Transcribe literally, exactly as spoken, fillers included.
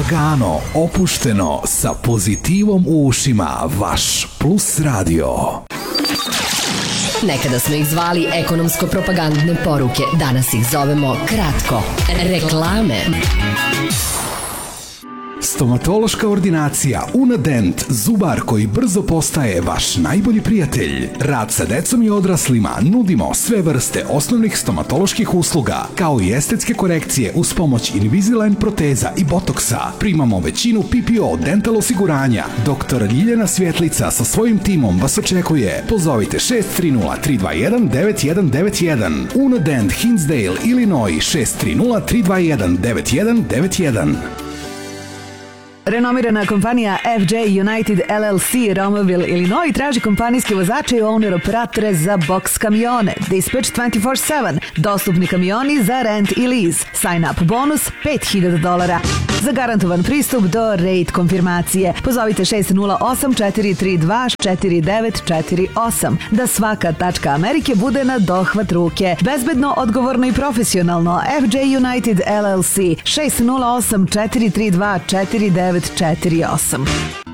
lagano, opušteno, sa pozitivom u ušima, vaš Plus radio. Nekada smo ih zvali ekonomsko-propagandne poruke, danas ih zovemo kratko, reklame. Stomatološka ordinacija Unadent, zubar koji brzo postaje vaš najbolji prijatelj. Rad sa decom i odraslima, nudimo sve vrste osnovnih stomatoloških usluga, kao i estetske korekcije uz pomoć Invisalign proteza i botoksa. Primamo većinu P P O dental osiguranja. Doktor Ljiljana Svjetlica sa svojim timom vas očekuje. Pozovite šest tri nula tri dva jedan devet jedan devet jedan. Unadent, Hinsdale, Illinois šest tri nula tri dva jedan devet jedan devet jedan. Renomirana kompanija F J United L L C Romaville, Illinois traži kompanijske vozače i owner operatore za box kamione. Dispatch dvanaest četiri sedam. Dostupni kamioni za rent i lease. Sign up bonus pet hiljada dolara. Za garantovan pristup do rate konfirmacije pozovite šest nula osam četiri tri dva četiri devet četiri osam. Da svaka tačka Amerike bude na dohvat ruke. Bezbedno, odgovorno i profesionalno. F J United L L C šest nula osam četiri tri dva četiri devet četiri osam.